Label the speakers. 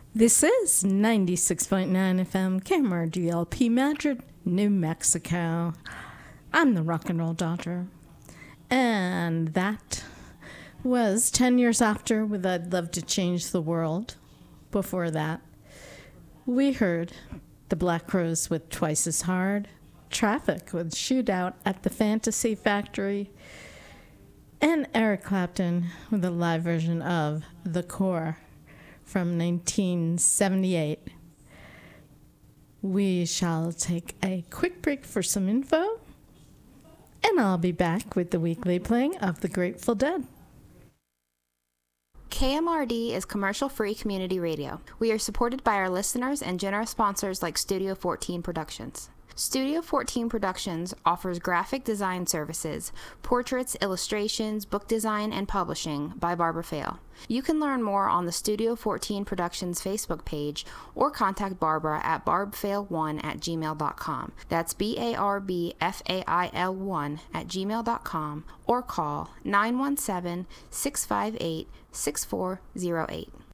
Speaker 1: This is 96.9 FM, KMRDLP Madrid, New Mexico. I'm the Rock and Roll Daughter. And that was 10 years after with I'd Love to Change the World. Before that, we heard the Black Crowes with Twice as Hard, Traffic with Shootout at the Fantasy Factory, and Eric Clapton with a live version of The Core from 1978. We shall take a quick break for some info, and I'll be back with the weekly playing of the Grateful Dead.
Speaker 2: KMRD is commercial-free community radio. We are supported by our listeners and generous sponsors like Studio 14 Productions. Studio 14 Productions offers graphic design services, portraits, illustrations, book design, and publishing by Barbara Fail. You can learn more on the Studio 14 Productions Facebook page or contact Barbara at barbfail1@gmail.com. That's BARBFAIL1@gmail.com or call 917-658-6408.